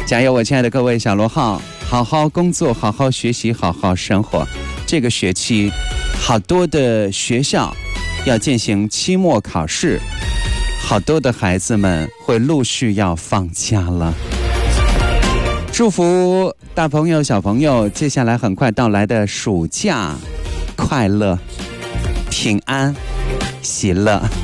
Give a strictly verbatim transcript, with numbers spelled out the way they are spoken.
加油，我亲爱的各位小螺号，好好工作，好好学习，好好生活。这个学期，好多的学校要进行期末考试，好多的孩子们会陆续要放假了。祝福大朋友小朋友接下来很快到来的暑假快乐、平安、喜乐。